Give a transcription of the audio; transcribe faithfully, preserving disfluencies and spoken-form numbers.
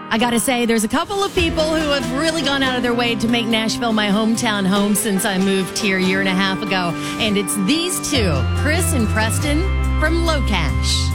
I got to say, there's a couple of people who have really gone out of their way to make Nashville my hometown home since I moved here a year and a half ago. And it's these two, Chris and Preston from Low Cash.